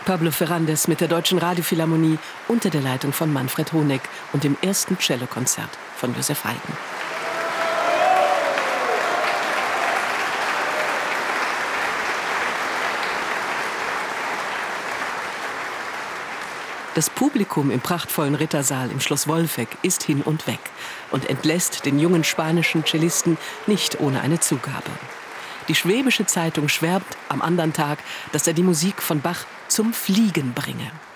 Pablo Ferrandes mit der Deutschen Radiophilharmonie unter der Leitung von Manfred Honeck und dem ersten Cellokonzert von Joseph Haydn. Das Publikum im prachtvollen Rittersaal im Schloss Wolfegg ist hin und weg und entlässt den jungen spanischen Cellisten nicht ohne eine Zugabe. Die Schwäbische Zeitung schwärmt am anderen Tag, dass er die Musik von Bach zum Fliegen bringe.